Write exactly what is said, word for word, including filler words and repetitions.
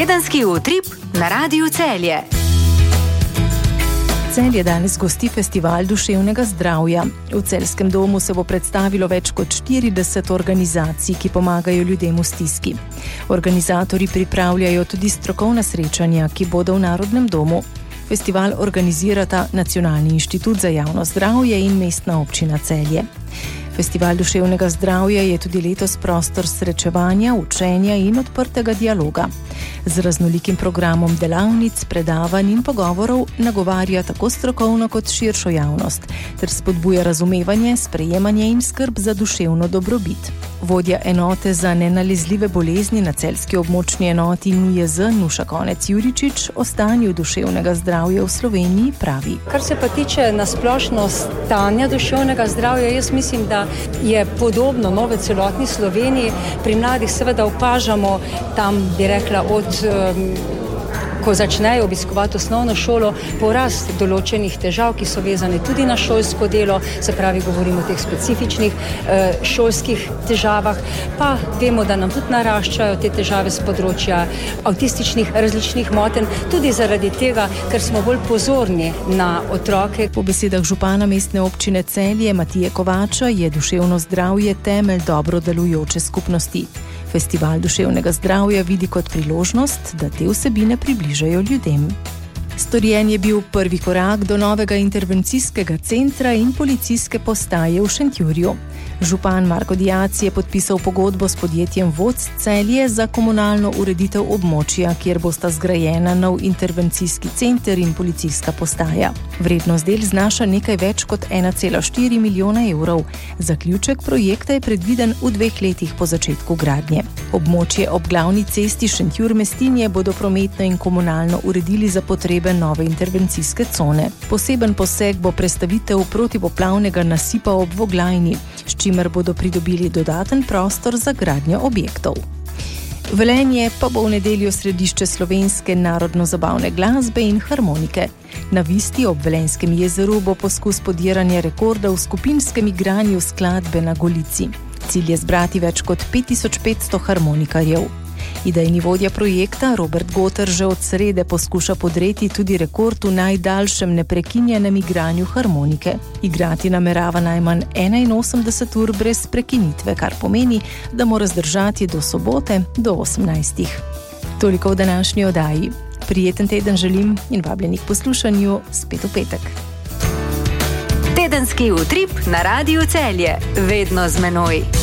Tedenski utrip na Radiu Celje. Celje danes gosti Festival duševnega zdravja. V Celjskem domu se bo predstavilo več kot štirideset organizacij, ki pomagajo ljudem v stiski. Organizatorji pripravljajo tudi strokovna srečanja, ki bodo v Narodnem domu. Festival organizirata Nacionalni inštitut za javno zdravje in Mestna občina Celje. Festival duševnega zdravja je tudi letos prostor srečevanja, učenja in odprtega dialoga. Z raznolikim programom delavnic, predavanj in pogovorov nagovarja tako strokovno kot širšo javnost, ter spodbuja razumevanje, sprejemanje in skrb za duševno dobrobit. Vodja enote za nenalezljive bolezni na celjski območni enoti N U J Z Nuša Konec Juričič o stanju duševnega zdravja v Sloveniji pravi. Kar se pa tiče nasplošno stanja duševnega zdravja, jaz mislim, da je podobno no, v celotni Sloveniji. Pri mladih seveda opažamo tam, bi rekla, od um, ko začnejo obiskovati osnovno šolo, porast določenih težav, ki so vezane tudi na šolsko delo, se pravi, govorimo o teh specifičnih eh, šolskih težavah, pa vemo, da nam tudi naraščajo te težave z področja avtističnih različnih motenj, tudi zaradi tega, ker smo bolj pozorni na otroke. Po besedah župana Mestne občine Celje Matije Kovača je duševno zdravje temelj dobro delujoče skupnosti. Festival duševnega zdravja vidi kot priložnost, da te vsebine približajo ljudem. Storjen je bil prvi korak do novega intervencijskega centra in policijske postaje v Šentjurju. Župan Marko Diac je podpisal pogodbo s podjetjem Vodc Celje za komunalno ureditev območja, kjer bosta zgrajena nov intervencijski center in policijska postaja. Vrednost del znaša nekaj več kot ena cela štiri milijona evrov. Zaključek projekta je predviden v dveh letih po začetku gradnje. Območje ob glavni cesti Šentjur-Mestinje bodo prometno in komunalno uredili za potrebe nove intervencijske cone. Poseben poseg bo prestavitev protipoplavnega nasipa ob Voglajni, s čimer bodo pridobili dodaten prostor za gradnjo objektov. Velenje pa bo v nedeljo središče slovenske narodno-zabavne glasbe in harmonike. Na Visti ob Velenjskem jezeru bo poskus podiranja rekorda v skupinskem igranju skladbe na Golici. Cilj je zbrati več kot pet tisoč petsto harmonikarjev. Idejni vodja projekta Robert Goter že od srede poskuša podreti tudi rekord v najdaljšem neprekinjenem igranju harmonike. Igrati namerava najmanj enainosemdeset ur brez prekinitve, kar pomeni, da mora zdržati do sobote do osemnajstih. Toliko v današnji oddaji. Prijeten teden želim in vabljeni k poslušanju spet v petek. Tedenski utrip na Radiu Celje. Vedno z menoj.